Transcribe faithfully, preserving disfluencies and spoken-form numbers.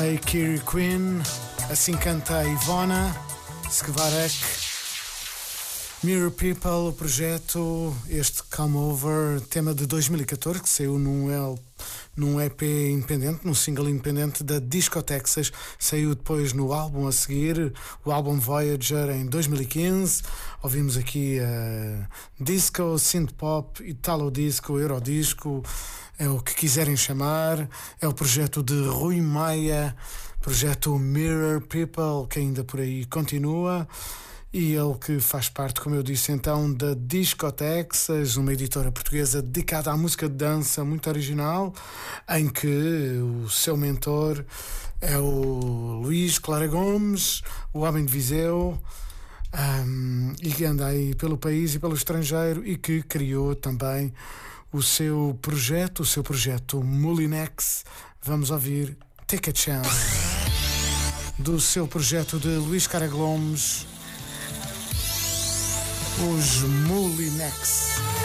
A Kiri Queen, assim canta a Ivona Skvarek. Mirror People, o projeto, este Come Over, tema de dois mil e catorze, que saiu num, L, num E P independente, num single independente da Discotexas, saiu depois no álbum a seguir, o álbum Voyager em dois mil e quinze. Ouvimos aqui uh, disco, synth-pop, italo-disco, eurodisco, é o que quiserem chamar. É o projeto de Rui Maia, projeto Mirror People, que ainda por aí continua. E ele que faz parte, como eu disse então, da Discotexas, uma editora portuguesa dedicada à música de dança muito original, em que o seu mentor é o Luís Clara Gomes, o homem de Viseu, um, e que anda aí pelo país e pelo estrangeiro, e que criou também o seu projeto, o seu projeto Molinex. Vamos ouvir Take a Chance, do seu projeto de Luís Clara Gomes, os Molinex.